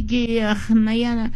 riki nayana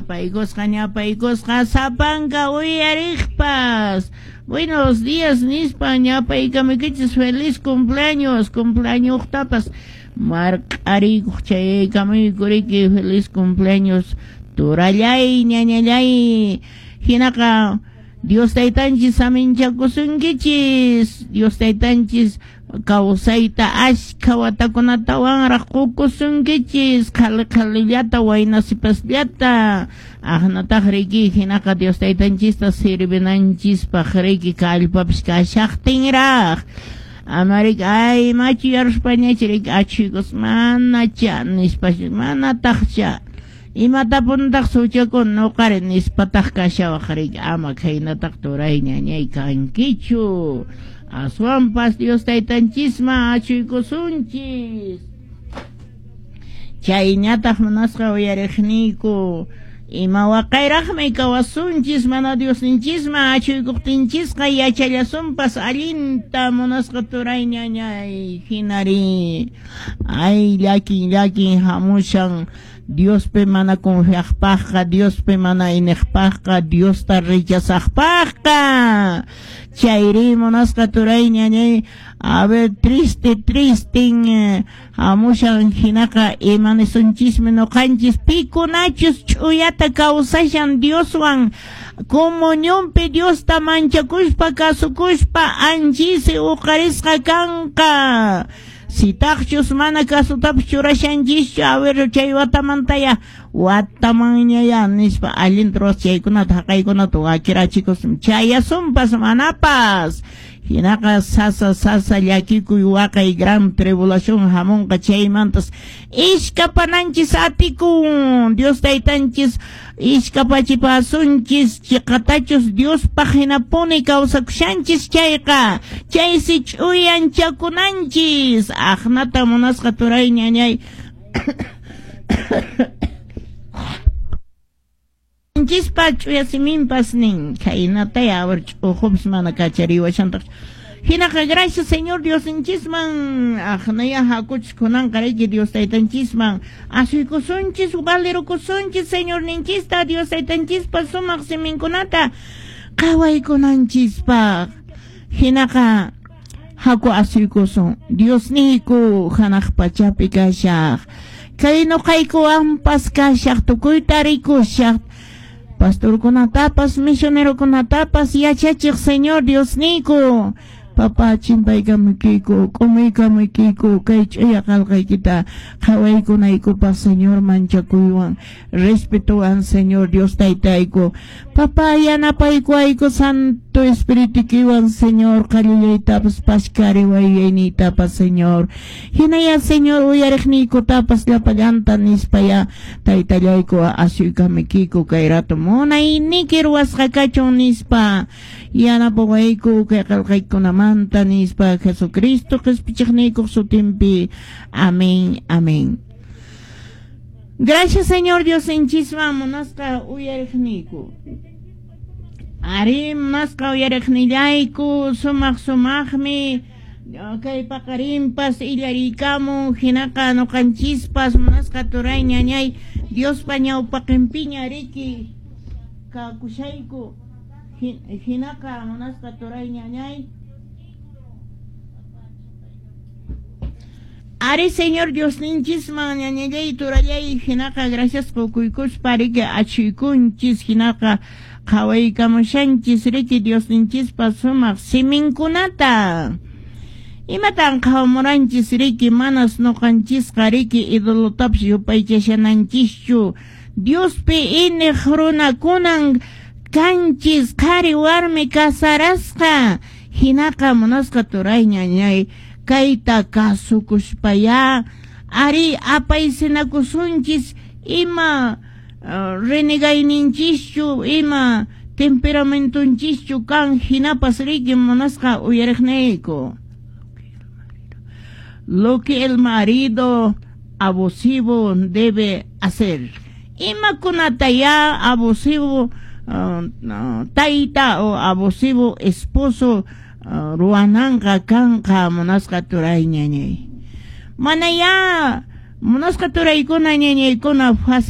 ñapaykusqa sapanka uyariqpas. Buenos días nispa ñapaykamikichis feliz cumpleaños tapas marq'arikuq chaykamuykuriki feliz cumpleaños turallay ñañallay hinaqa Dios taytanchis aminchakusunkichis Dios taytanchis kawsayta ashka watakunatawan qukusunkichis qhali waynasipasllata ahnataq riki hinaqa Dios taytanchista sirvinanchispaq riki kallpapish kashaqtinraq amarik ay machu yaruspañachi riki achuykus manacha nispash manataqcha imatapuntaq suchakun nuqari nispataq kashawaq riki ama khaynataq turay ñañay kankichu aswanpas Dios taytanchisma achuykusunchis chayñataq munasqa uyariqniyku ima waqayraqmi kawasunchis mana Diosninchisma achuykuqtinchisqa yachallasunpas allinta munasqa turay ñañay hinari ay llakin hamushan Diospe mana confiaqpaqqa Diospe mana iniqpaqqa Diosta rechazaqpaqqa chayri munasqa turay ñañay a ver triste hamushan hinaqa imanisunchismi nuqanchis pikunachus ch'uyata kawsashan Dioswan comunionpi Diosta manchakushpa kasukushpa anchisi uqarisqa kanqa sitaqchus mana kasutapish churashanchischu a ver chay watamantaya watamanñaya nispa allintros chaykunata haqaykunata wakirachikus chayasunpas manapas hinaqa sasa llakikuy waqay gran tribulación hamunqa chaymantas ishkapananchis atikun Dios taytanchis ishkapachipasunchis chiqatachus Diospaq hinapuni kawsakushanchis chayqa chaysi ch'uyanchakunanchis ahnata munasqa turay ñañay chispa ch'uyasiminpas nin kaynataya awar ch'uqupis mana kachariwashantaq hinaqa gracias Señor Diosinchisman ahnaya hakuchis kunanqa riki Dios taytanchisman asuykusunchis valerukusunchis Señor ninchista Dios taytanchispa sumaq siminkunata qhawaykunanchispaq hinaqa haku asuykusun Dios niku hanaq pachapi kashaq kay nuqayku ampas kashaq tukuyta rikushaq pastorkunatapas misionerokunatapas yachachiq Señor Dios niku papa chimpaykamuykiku q'umiykamuykiku kay ch'uya qallqaykita qhawaykunaykupaq Señor manchakuywan respetuwan Señor Dios taytayku papa yanapaykuayku Santo Espiritukiwan Señor qallillaytapas pashkariwayayniytapas Señor hinaya Señor uyariqniykutapas llapallanta nispaya taytallayku asuykamuykiku kay rato munay niki ruwasqa kachun nispa yanapawayku kay qallqaykunamanta nispa Jesucristo qhispichiqniykuq sutinpi amén gracias Señor Diosinchisman munasqa uyariqniyku ari munasqa uyariqnillayku sumaqmi kay paqarinpas illariykamun hinaqa nuqanchispas munasqa turay ñañay Diospa ñawpaqinpiña riki kakushayku hinaqa munasqa turay ñañay ari Señor Diosninchisman ñañallay turallay hinaqa gracias qukuykuspa riki achuykunchis hinaqa qhawaykamushanchis riki Diosninchispa sumaq siminkunata imatan qhawamuranchis riki manas nuqanchisqa riki idolutapish yupaychashananchischu Diospi iniq runakunan kanchis qhari warmi kasarasqa hinaqa munasqa turay ñañay kayta kasukushpaya ari apaysinakusunchis ima renegayninchischu ima temperamentunchischu kan hinapas riki munasqa uyariqniyku lo que el marido abusivo debe hacer imakunataya abusivo taita o abusivo esposo ruananqa kanqa munasqa turay ñañay manaya munasqa turaykuna ñañaykuna